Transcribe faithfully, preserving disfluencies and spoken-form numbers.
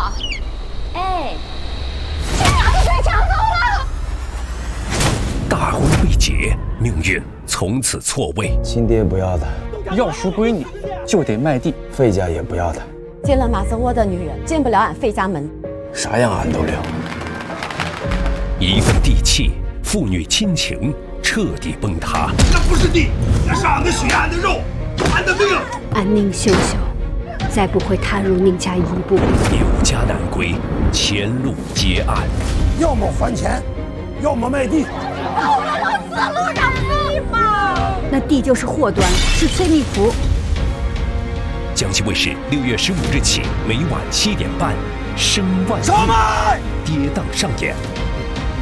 哎，这俩都被抢走了。 大婚被解，命运从此错位。 亲爹不要他， 要赎闺女就得卖地， 费家也不要他。 进了马子窝的女人进不了俺费家门， 啥样俺都留。 一份地契，父女亲情彻底崩塌。 那不是地，那是俺的血，俺的肉，俺的命。 俺宁秀秀再不会踏入宁家一步。 有家难归，前路接案。 要么还钱，要么卖地。 我们都死路上地嘛。 那地就是祸端，是催命符。 江西卫视六月十五日起，每晚七点半，《声万上麦跌宕上演。